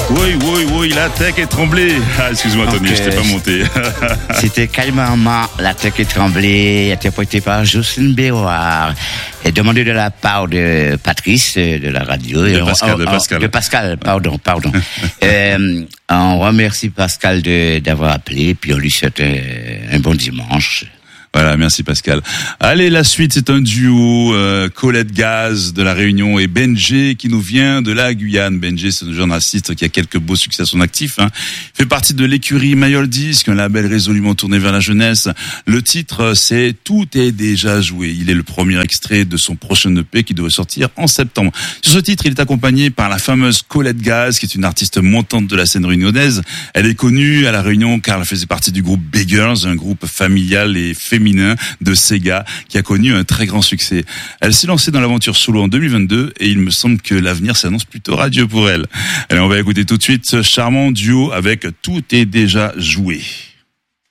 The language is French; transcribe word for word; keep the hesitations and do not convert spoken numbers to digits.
Oui, oui, oui, la tech est tremblée. Ah, excuse-moi, Tony, okay. Je t'ai pas monté. C'était calmement la tech est tremblée, interprété par Jocelyne Béroir, et demandé de la part de Patrice, de la radio. De on, Pascal, on, de Pascal. De Pascal, pardon, pardon. euh, on remercie Pascal de, d'avoir appelé, puis on lui souhaite un, un bon dimanche. Voilà, merci Pascal. Allez, la suite, c'est un duo, euh, Colette Gaz de la Réunion et Benjé qui nous vient de la Guyane. Benjé, c'est un journaliste qui a quelques beaux succès à son actif. Hein. Il fait partie de l'écurie Mayol Disque, un label résolument tourné vers la jeunesse. Le titre, c'est Tout est déjà joué. Il est le premier extrait de son prochain E P qui devrait sortir en septembre. Sur ce titre, il est accompagné par la fameuse Colette Gaz, qui est une artiste montante de la scène réunionnaise. Elle est connue à la Réunion car elle faisait partie du groupe Beggars, un groupe familial et féminin de Sega qui a connu un très grand succès. Elle s'est lancée dans l'aventure solo en deux mille vingt-deux et il me semble que l'avenir s'annonce plutôt radieux pour elle. Allez, on va écouter tout de suite ce charmant duo avec Tout est déjà joué.